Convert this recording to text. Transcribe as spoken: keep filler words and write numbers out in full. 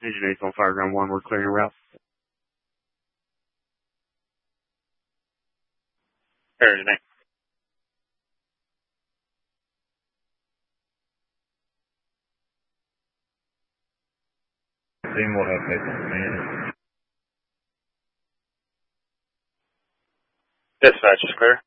Engine eight on Fireground one, we're clearing route. Engine eight. Team will have taken. Dispatch is clear.